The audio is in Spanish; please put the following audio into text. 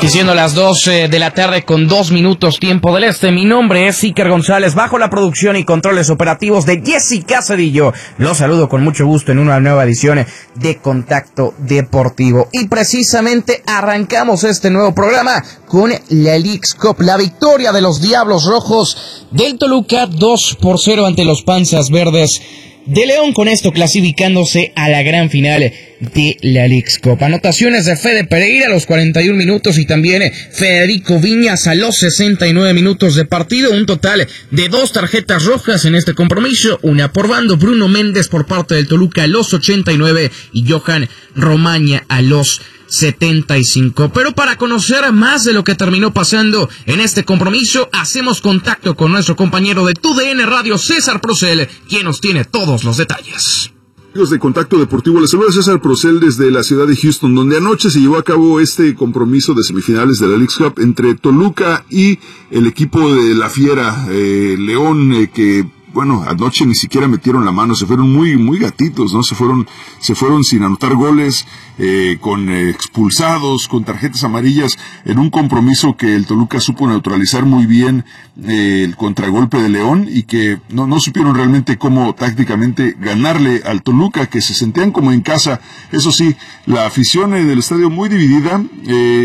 Y siendo las 12 de la tarde con 2 minutos tiempo del este, mi nombre es Iker González, bajo la producción y controles operativos de Jessica Cedillo. Los saludo con mucho gusto en una nueva edición de Contacto Deportivo. Y precisamente arrancamos este nuevo programa con la Leagues Cup, la victoria de los Diablos Rojos del Toluca 2-0 ante los Panzas Verdes de León, con esto clasificándose a la gran final de la Leagues Cup. Anotaciones de Fede Pereira a los 41 minutos y también Federico Viñas a los 69 minutos de partido. Un total de 2 tarjetas rojas en este compromiso, una por bando. Bruno Méndez por parte del Toluca a los 89 y Johan Romaña a los 75. Pero para conocer más de lo que terminó pasando en este compromiso, hacemos contacto con nuestro compañero de TUDN Radio, César Procel, quien nos tiene todos los detalles. Amigos de Contacto Deportivo, les saluda César Procel desde la ciudad de Houston, donde anoche se llevó a cabo este compromiso de semifinales de la Leagues Cup entre Toluca y el equipo de la Fiera, León, que bueno, anoche ni siquiera metieron la mano, se fueron muy gatitos, ¿no? Se fueron sin anotar goles, con expulsados, con tarjetas amarillas, en un compromiso que el Toluca supo neutralizar muy bien el contragolpe de León, y que no supieron realmente cómo tácticamente ganarle al Toluca, que se sentían como en casa. Eso sí, la afición del estadio muy dividida,